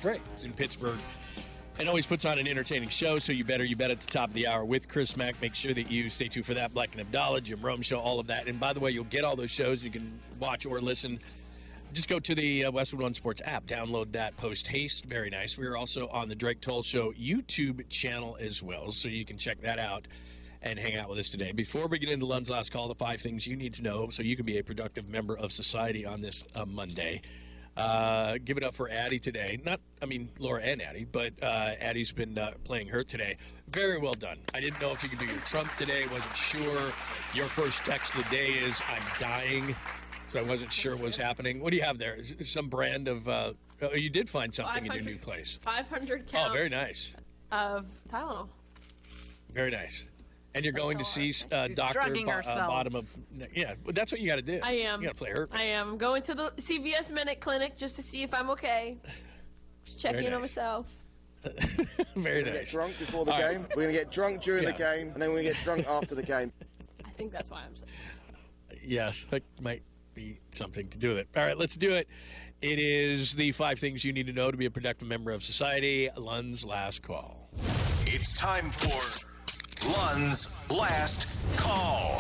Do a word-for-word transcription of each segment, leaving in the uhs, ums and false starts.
great. He's in Pittsburgh and always puts on an entertaining show, so you better, you bet at the top of the hour with Chris Mack. Make sure that you stay tuned for that. Black and Abdallah, Jim Rome Show, all of that. And by the way, you'll get all those shows. You can watch or listen. Just go to the uh, Westwood One Sports app. Download that post-haste. Very nice. We are also on the Drake Toll Show YouTube channel as well, so you can check that out and hang out with us today. Before we get into Lund's Last Call, the five things you need to know so you can be a productive member of society on this uh, Monday. Uh, give it up for Addie today. Not, I mean, Laura and Addie, but uh, Addie's been uh, playing hurt today. Very well done. I didn't know if you could do your Trump today. Wasn't sure. Your first text of the day is, I'm dying. So I wasn't sure what was happening. What do you have there? Is, is some brand of, uh, oh, you did find something in your new place. five hundred count. Oh, very nice. Of Tylenol. Very nice. And you're going to see uh, Doctor Bo- uh, Bottom of... Yeah, but that's what you got to do. I am. You got to play hurt. I am going to the C V S Minute Clinic just to see if I'm okay. Just checking in on myself. Very nice. We're going to get drunk before the All game. right. We're going to get drunk during Yeah. the game. And then we're going to get drunk after the game. I think that's why I'm sick. Yes, that might be something to do with it. All right, let's do it. It is the five things you need to know to be a productive member of society. Lund's Last Call. It's time for Lund's Last Call.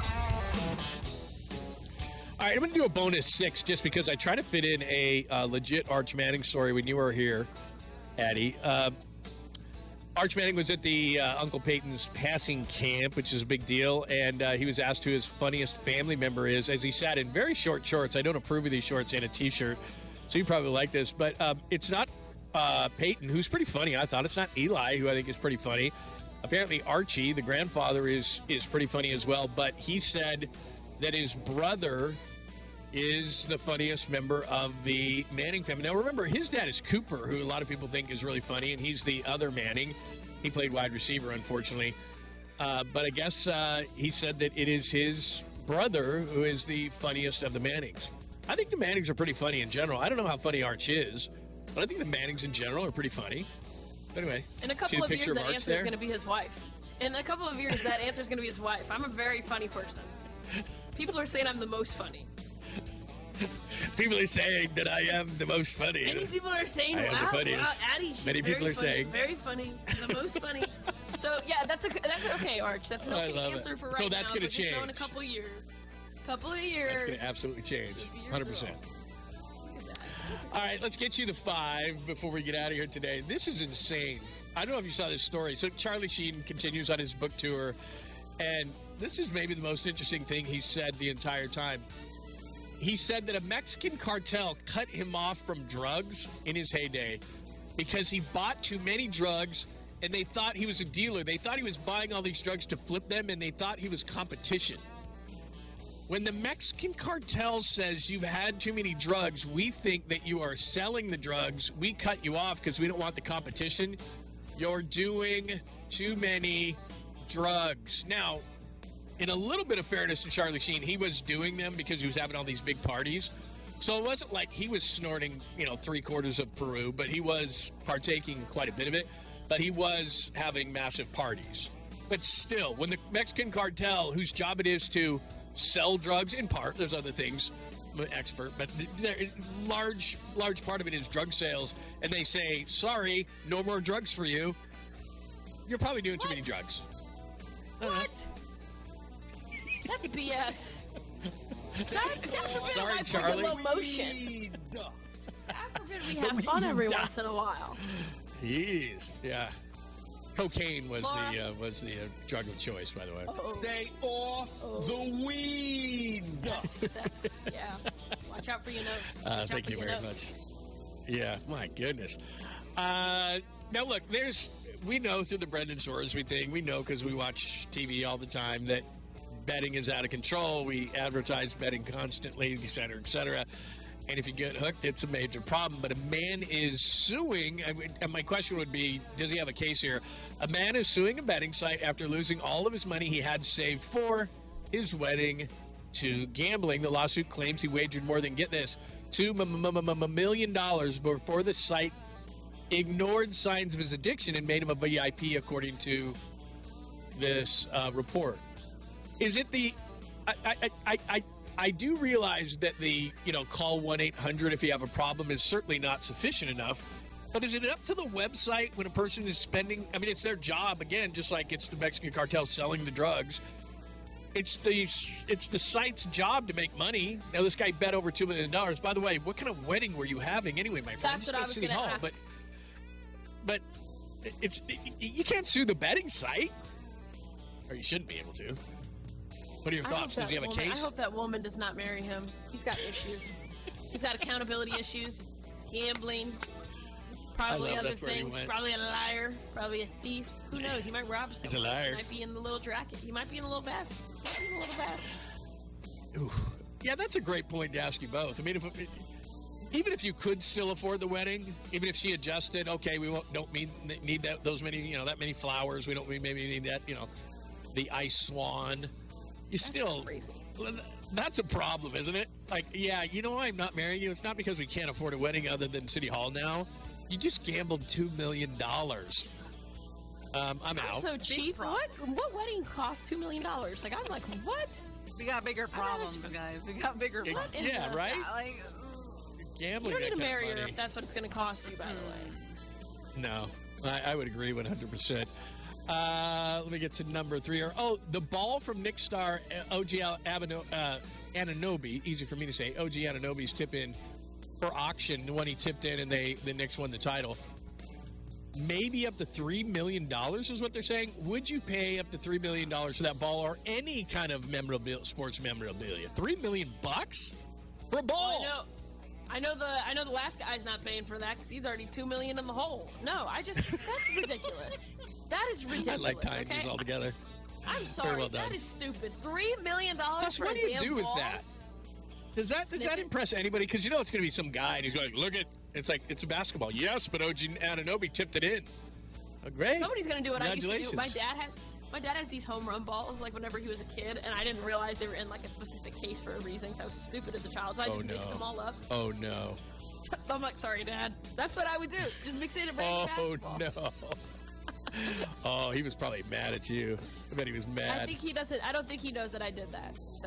All right, I'm going to do a bonus six just because I try to fit in a uh, legit Arch Manning story when you were here, Addie. Uh, Arch Manning was at the uh, Uncle Peyton's passing camp, which is a big deal, and uh, he was asked who his funniest family member is as he sat in very short shorts. I don't approve of these shorts and a T-shirt, so you probably like this, but um, it's not uh, Peyton, who's pretty funny. I thought it's not Eli, who I think is pretty funny. Apparently Archie, the grandfather, is is pretty funny as well, but he said that his brother is the funniest member of the Manning family. Now, remember, his dad is Cooper, who a lot of people think is really funny, and he's the other Manning. He played wide receiver, unfortunately. Uh, but I guess uh, he said that it is his brother who is the funniest of the Mannings. I think the Mannings are pretty funny in general. I don't know how funny Arch is, but I think the Mannings in general are pretty funny. But anyway, in a couple of years, that answer is going to be his wife. In a couple of years, that answer is going to be his wife. I'm a very funny person. People are saying I'm the most funny. People are saying that I am the most funny. Many people are saying, I am wow, the funniest. wow, Addie, she's Many very people are funny, saying. very funny, the most funny. So, yeah, that's, a, that's okay, Arch. That's an okay answer it. for right so that's now. going to change. In a couple of years. Just a couple of years. That's going to absolutely change. one hundred percent. All right, let's get you the five before we get out of here today. This is insane. I don't know if you saw this story. So Charlie Sheen continues on his book tour, and this is maybe the most interesting thing he said the entire time. He said that a Mexican cartel cut him off from drugs in his heyday because he bought too many drugs, and they thought he was a dealer. They thought he was buying all these drugs to flip them, and they thought he was competition. When the Mexican cartel says you've had too many drugs, we think that you are selling the drugs. We cut you off because we don't want the competition. You're doing too many drugs. Now, in a little bit of fairness to Charlie Sheen, he was doing them because he was having all these big parties. So it wasn't like he was snorting, you know, three quarters of Peru, but he was partaking quite a bit of it. But he was having massive parties. But still, when the Mexican cartel, whose job it is to sell drugs, in part, there's other things, I'm an expert, but large, large part of it is drug sales, and they say, sorry, no more drugs for you, you're probably doing what? too many drugs. What? That's B S. God, God forbid Sorry, I Charlie. low motion. God forbid we have fun every once in a while. Jeez, yeah. Cocaine was Laura. the uh, was the uh, drug of choice, by the way. Oh. Stay off oh. the weed. That's, that's, yeah. Watch out for your nose. Uh, thank you very nose. much. Yeah, my goodness. Uh, now, look, there's we know through the Brendan Sorsby thing, we know because we watch T V all the time that betting is out of control. We advertise betting constantly, et cetera, et cetera. And if you get hooked, it's a major problem. But a man is suing, and my question would be, does he have a case here? A man is suing a betting site after losing all of his money he had saved for his wedding to gambling. The lawsuit claims he wagered more than, get this, two million dollars before the site ignored signs of his addiction and made him a V I P, according to this uh, report. Is it the... I, I, I, I I do realize that the, you know, call one eight hundred if you have a problem is certainly not sufficient enough. But is it up to the website when a person is spending? I mean, it's their job, again, just like it's the Mexican cartel selling the drugs. It's the it's the site's job to make money. Now, this guy bet over two million dollars. By the way, what kind of wedding were you having anyway, my friend? That's what I was City gonna Hall, ask. but but it's you can't sue the betting site, or you shouldn't be able to. What are your I thoughts? hope Does he that have a woman- case? I hope that woman does not marry him. He's got issues. He's got accountability issues, gambling, probably love other that's where he things. went. Probably a liar, probably a thief. Who knows? He might rob someone. He's a liar. He might be in the little jacket. He might be in the little vest. He might be in the little vest. Oof. Yeah, that's a great point to ask you both. I mean, if even if you could still afford the wedding, even if she adjusted, okay, we won't, don't mean, need that those many, you know, that many flowers. We don't maybe need that, you know, the ice swan. You That's still crazy. That's a problem, isn't it? Like, yeah, you know, I'm not marrying you. It's not because we can't afford a wedding other than City Hall now. You just gambled two million dollars. Um, I'm out. So cheap. What? What wedding cost two million dollars? Like, I'm like, what? We got bigger problems, guys. We got bigger Ex- problems. yeah, right? Like, Gambling. You don't need that to kind of marry her money. if that's what it's going to cost you, by the way. No, I, I would agree one hundred percent. Uh, let me get to number three. Or oh, the ball from Knicks star uh, O G Abano, uh, Anunoby. Easy for me to say. O G Anunoby's tip in for auction. The one he tipped in, and they the Knicks won the title. Maybe up to three million dollars is what they're saying. Would you pay up to three million dollars for that ball or any kind of memorabilia, sports memorabilia? Three million bucks for a ball? I know. I know the I know the last guy's not paying for that because he's already two million in the hole. No, I just that's ridiculous. That is ridiculous. I like tying okay? these all together. I'm sorry, well done. that is stupid. Three million dollars Plus, for what a do you damn do with ball? that? Does that does that Sniff it. impress anybody? Because you know it's going to be some guy and he's going, look at it's like it's a basketball. Yes, but O G Anunoby tipped it in. Oh, great. Somebody's gonna do what I used to do. Congratulations. My dad had my dad has these home run balls like whenever he was a kid, and I didn't realize they were in like a specific case for a reason. Because I was stupid as a child, so I Oh, just no. mix them all up. Oh no. I'm like, sorry, Dad. That's what I would do. Just mix it in a brand Oh basketball. no. Oh, he was probably mad at you. I bet he was mad. I think he doesn't. I don't think he knows that I did that. So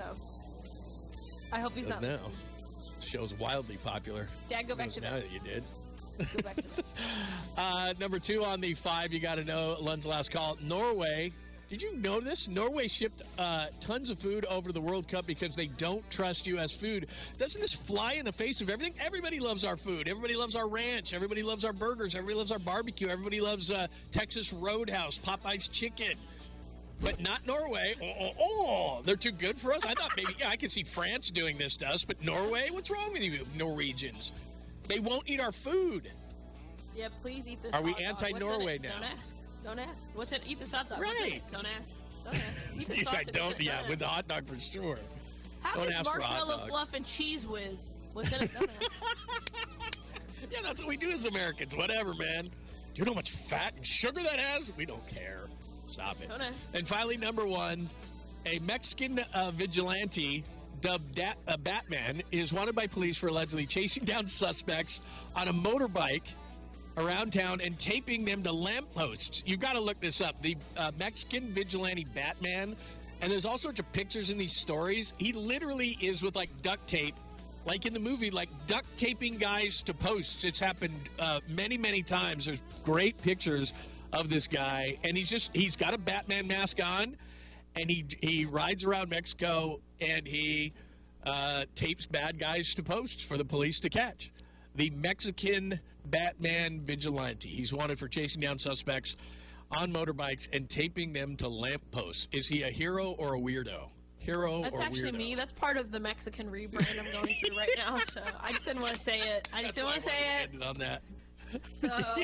I hope he's Does not. now. listening. Show's wildly popular. Dad, go back Knows to now bed. that you did. Go back to bed. Uh, number two on the five, you got to know, Lund's last call. Norway. Did you know this? Norway shipped uh, tons of food over to the World Cup because they don't trust U S food. Doesn't this fly in the face of everything? Everybody loves our food. Everybody loves our ranch. Everybody loves our burgers. Everybody loves our barbecue. Everybody loves uh, Texas Roadhouse, Popeye's chicken. But not Norway. Oh, oh, oh, they're too good for us? I thought maybe, yeah, I could see France doing this to us, but Norway? What's wrong with you Norwegians? They won't eat our food. Yeah, please eat this. Are we hot dog. What's in anti-Norway it? now? Don't ask. Don't ask. What's it? Eat this hot dog. What's in Right. it? Don't ask. Don't ask. Eat this Geez, I sausage. don't, yeah, Don't with the ask. hot dog for sure. How don't is ask for a hot marshmallow dog. fluff and cheese whiz? What's in it? Don't ask. Yeah, that's what we do as Americans. Whatever, man. Do you know how much fat and sugar that has? We don't care. Stop it. Don't ask. And finally, number one, a Mexican uh, vigilante dubbed Dat- uh, Batman is wanted by police for allegedly chasing down suspects on a motorbike around town and taping them to lampposts. You got to look this up. The uh, Mexican vigilante Batman, and there's all sorts of pictures in these stories. He literally is with like duct tape, like in the movie, like duct taping guys to posts. It's happened uh, many, many times. There's great pictures of this guy, and he's just he's got a Batman mask on, and he he rides around Mexico and he uh, tapes bad guys to posts for the police to catch. The Mexican Batman vigilante. He's wanted for chasing down suspects on motorbikes and taping them to lampposts. Is he a hero or a weirdo? Hero That's or actually weirdo? me. That's part of the Mexican rebrand I'm going through right now. So I just didn't want to say it. I just That's didn't why want to I wanted say to it. end it on that.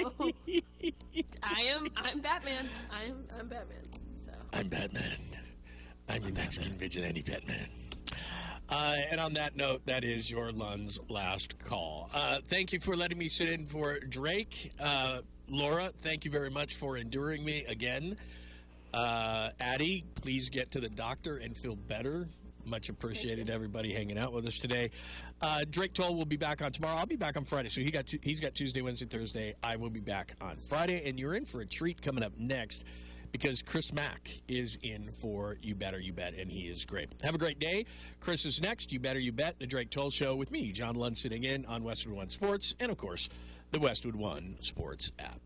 So I am. I'm Batman. I'm. I'm Batman. So I'm Batman. I'm your Mexican vigilante Batman. Uh, and on that note, that is your Lund's last call. Uh, thank you for letting me sit in for Drake. Uh, Laura, thank you very much for enduring me again. Uh, Addie, please get to the doctor and feel better. Much appreciated everybody hanging out with us today. Uh, Drake Toll will be back on tomorrow. I'll be back on Friday. So he got he's got Tuesday, Wednesday, Thursday. I will be back on Friday. And you're in for a treat coming up next. because Chris Mack is in for You Better You Bet, and he is great. Have a great day. Chris is next. You Better You Bet, the Drake Toll Show with me, John Lund, sitting in on Westwood One Sports, and, of course, the Westwood One Sports app.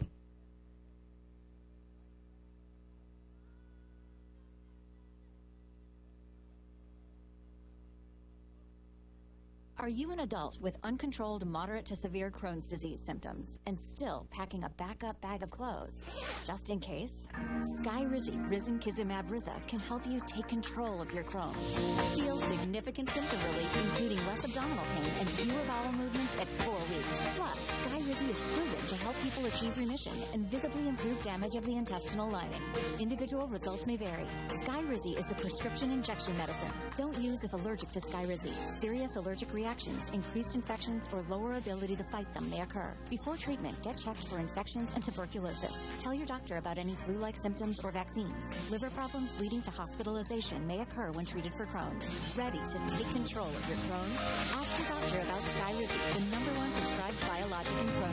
Are you an adult with uncontrolled moderate to severe Crohn's disease symptoms and still packing a backup bag of clothes? Just in case, Skyrizi Risankizumab Riza can help you take control of your Crohn's. Feel significant symptom relief, including less abdominal pain and fewer bowel movements at four weeks. Plus, Skyrizi is proven to help people achieve remission and visibly improve damage of the intestinal lining. Individual results may vary. Skyrizi is a prescription injection medicine. Don't use if allergic to Skyrizi. Serious allergic reactions, increased infections, or lower ability to fight them may occur. Before treatment, get checked for infections and tuberculosis. Tell your doctor about any flu-like symptoms or vaccines. Liver problems leading to hospitalization may occur when treated for Crohn's. Ready to take control of your Crohn's? Ask your doctor about Skyrizi, the number one prescribed biologic in Crohn's